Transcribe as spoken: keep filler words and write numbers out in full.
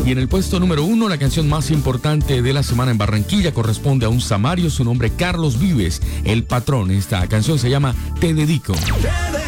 Y en el puesto número uno, la canción más importante de la semana en Barranquilla corresponde a un samario, su nombre Carlos Vives, El Patrón. Esta canción se llama Te Dedico. Te dedico